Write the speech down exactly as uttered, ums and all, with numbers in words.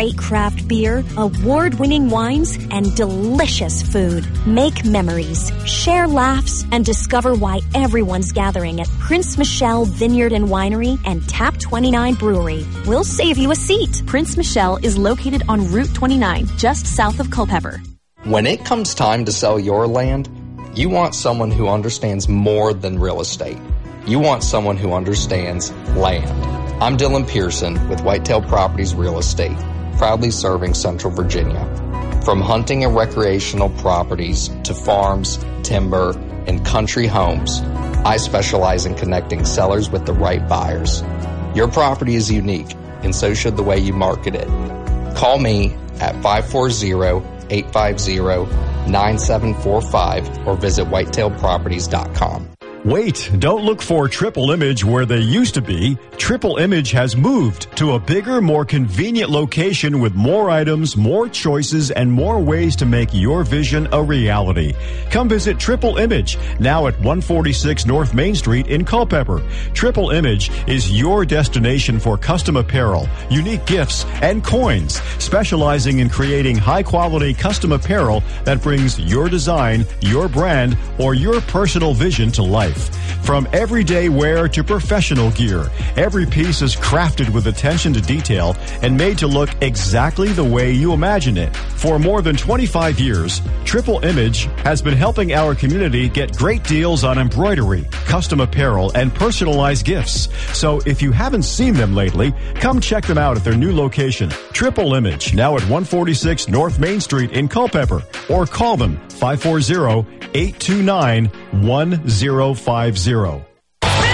Great craft beer, award-winning wines, and delicious food. Make memories, share laughs, and discover why everyone's gathering at Prince Michelle Vineyard and Winery and Tap twenty-nine Brewery. We'll save you a seat. Prince Michelle is located on Route twenty-nine, just south of Culpeper. When it comes time to sell your land, you want someone who understands more than real estate. You want someone who understands land. I'm Dylan Pearson with Whitetail Properties Real Estate, proudly serving Central Virginia. From hunting and recreational properties to farms, timber, and country homes, I specialize in connecting sellers with the right buyers. Your property is unique, and so should the way you market it. Call me at five four zero, eight five zero, nine seven four five or visit whitetail properties dot com. Wait, don't look for Triple Image where they used to be. Triple Image has moved to a bigger, more convenient location with more items, more choices, and more ways to make your vision a reality. Come visit Triple Image, now at one forty-six North Main Street in Culpeper. Triple Image is your destination for custom apparel, unique gifts, and coins, specializing in creating high-quality custom apparel that brings your design, your brand, or your personal vision to life. From everyday wear to professional gear, every piece is crafted with attention to detail and made to look exactly the way you imagine it. For more than twenty-five years, Triple Image has been helping our community get great deals on embroidery, custom apparel, and personalized gifts. So if you haven't seen them lately, come check them out at their new location, Triple Image, now at one forty-six North Main Street in Culpeper, or call them five four zero, eight two nine, one zero five zero.